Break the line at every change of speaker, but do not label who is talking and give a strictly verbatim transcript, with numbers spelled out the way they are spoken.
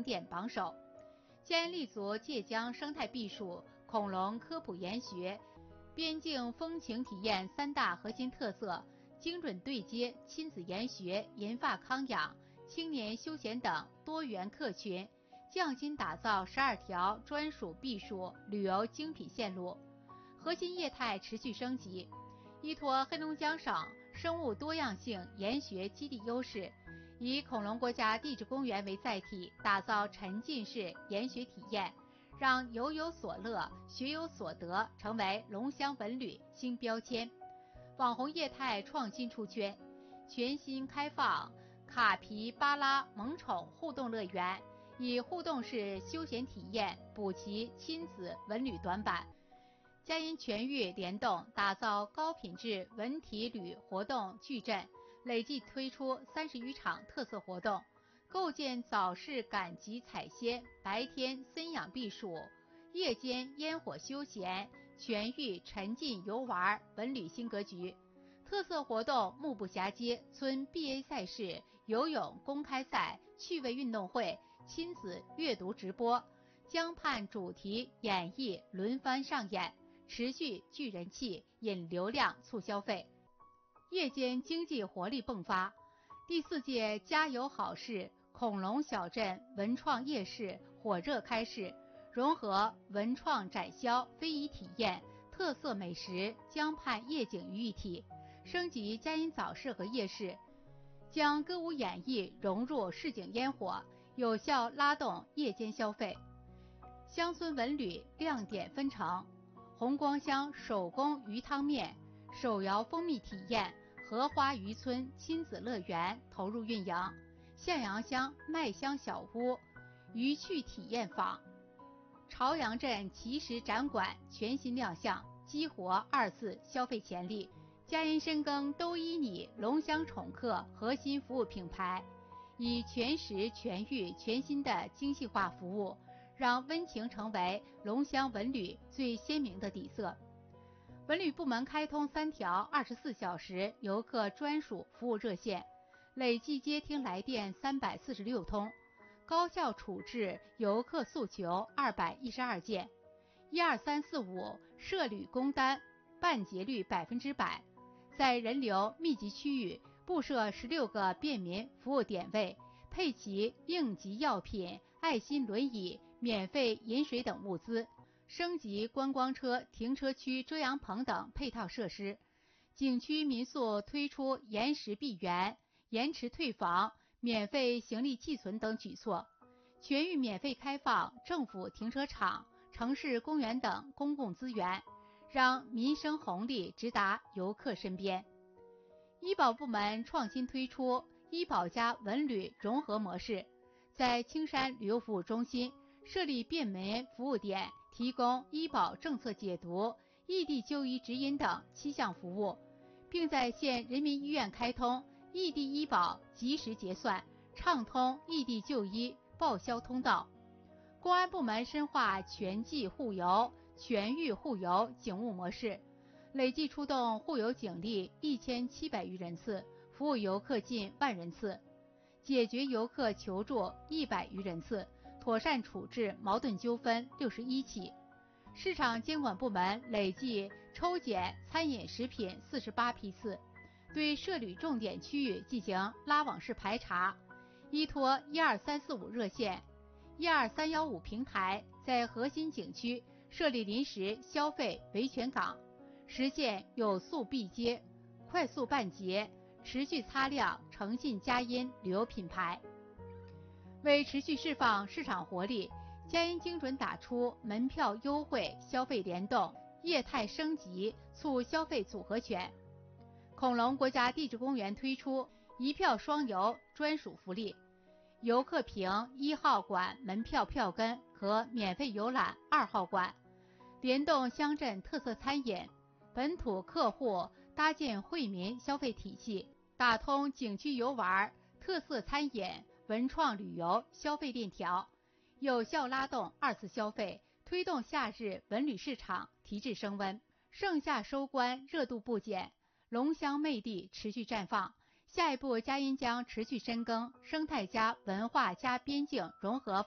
店榜首。嘉义立足界江生态避暑、恐龙科普研学、边境风情体验三大核心特色，精准对接亲子研学、银发康养、青年休闲等多元客群，匠心打造十二条专属避暑旅游精品线路。核心业态持续升级，依托黑龙江省生物多样性研学基地优势，以恐龙国家地质公园为载体，打造沉浸式研学体验，让游有所乐、学有所得成为龙乡文旅新标签。网红业态创新出圈，全新开放卡皮巴拉萌宠互动乐园，以互动式休闲体验补齐亲子文旅短板。嘉银全域联动，打造高品质文体旅活动矩阵，累计推出三十余场特色活动，构建早市赶集采鲜、白天森养避暑、夜间烟火休闲、全域沉浸游玩文旅新格局。特色活动目不暇接，村 B A 赛事、游泳公开赛、趣味运动会、亲子阅读直播，江畔主题演绎轮番上演，持续聚人气、引流量、促消费。夜间经济活力迸发，第四届加油好市恐龙小镇文创夜市火热开市，融合文创展销、非遗体验、特色美食、江畔夜景于一体，升级嘉银早市和夜市，将歌舞演艺融入市井烟火，有效拉动夜间消费。乡村文旅亮点纷呈，红光乡手工鱼汤面、手摇蜂蜜体验、荷花渔村亲子乐园投入运营，向阳乡麦香小屋渔趣体验坊，朝阳镇奇石展馆全新亮相，激活二次消费潜力。嘉银深耕都依你龙乡宠客核心服务品牌，以全食全域全新的精细化服务，让温情成为龙乡文旅最鲜明的底色。文旅部门开通三条二十四小时游客专属服务热线，累计接听来电三百四十六通，高效处置游客诉求二百一十二件，一二三四五涉旅工单办结率百分之百。在人流密集区域布设十六个便民服务点位，配齐应急药品、爱心轮椅、免费饮水等物资，升级观光车停车区遮阳棚等配套设施。景区民宿推出延时闭园、延迟退房、免费行李寄存等举措，全域免费开放政府停车场、城市公园等公共资源，让民生红利直达游客身边。医保部门创新推出医保加文旅融合模式，在青山旅游服务中心设立便民服务点，提供医保政策解读、异地就医指引等七项服务，并在县人民医院开通异地医保及时结算、畅通异地就医报销通道。公安部门深化全季护邮、全域护邮警务模式，累计出动护邮警力一千七百余人次，服务游客近万人次，解决游客求助一百余人次，妥善处置矛盾纠纷六十一起。市场监管部门累计抽检餐饮食品四十八批次，对涉旅重点区域进行拉网式排查，依托一二三四五热线、一二三幺五平台，在核心景区设立临时消费维权岗，实现有速必接、快速办结，持续擦亮诚信嘉银旅游品牌。为持续释放市场活力，嘉银精准打出门票优惠、消费联动、业态升级、促消费组合拳。恐龙国家地质公园推出一票双游专属福利，游客凭一号馆门票票根可免费游览二号馆，联动乡镇特色餐饮，本土客户搭建惠民消费体系，打通景区游玩、特色餐饮、文创旅游消费链条，有效拉动二次消费，推动夏日文旅市场提质升温。盛夏收官热度不减，龙乡魅力持续绽放。下一步，嘉银将持续深耕生态加文化加边境融合